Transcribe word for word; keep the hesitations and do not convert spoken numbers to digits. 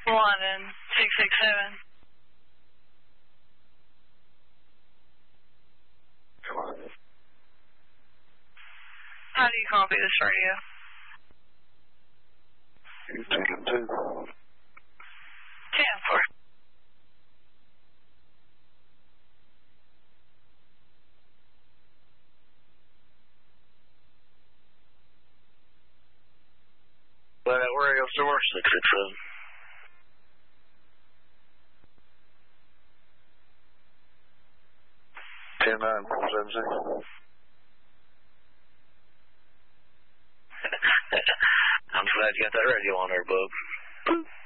London, six six seven. How do you copy this radio? You taking two? ten four. Well, that radio source, six six seven. ten nine four seven six. I'm glad you got that radio on there, bub.